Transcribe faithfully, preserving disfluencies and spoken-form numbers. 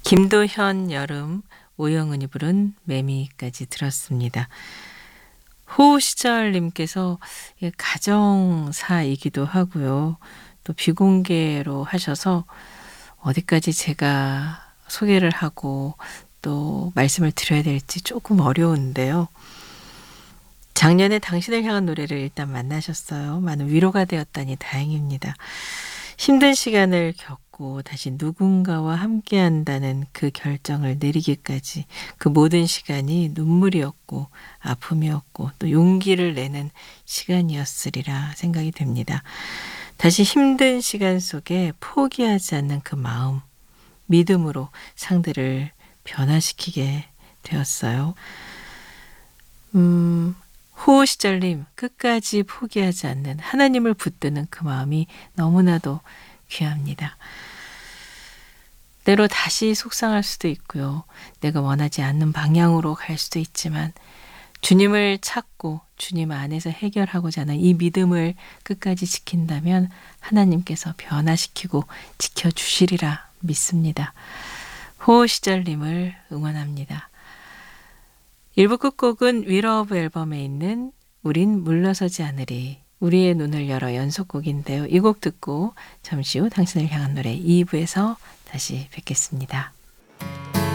김도현 여름, 오영은이 부른 매미까지 들었습니다. 호시절님께서 가정사이기도 하고요. 또 비공개로 하셔서 어디까지 제가 소개를 하고 또 말씀을 드려야 될지 조금 어려운데요. 작년에 당신을 향한 노래를 일단 만나셨어요. 많은 위로가 되었다니 다행입니다. 힘든 시간을 겪고 다시 누군가와 함께한다는 그 결정을 내리기까지 그 모든 시간이 눈물이었고 아픔이었고 또 용기를 내는 시간이었으리라 생각이 됩니다. 다시 힘든 시간 속에 포기하지 않는 그 마음, 믿음으로 상대를 변화시키게 되었어요. 음, 호시절님, 끝까지 포기하지 않는 하나님을 붙드는 그 마음이 너무나도 귀합니다. 때로 다시 속상할 수도 있고요. 내가 원하지 않는 방향으로 갈 수도 있지만 주님을 찾고 주님 안에서 해결하고자 하는 이 믿음을 끝까지 지킨다면 하나님께서 변화시키고 지켜주시리라 믿습니다. 호시절님을 응원합니다. 일 부 끝곡은 위러브 앨범에 있는 우린 물러서지 않으리, 우리의 눈을 열어 연속곡인데요. 이 곡 듣고 잠시 후 당신을 향한 노래 이 부에서 다시 뵙겠습니다.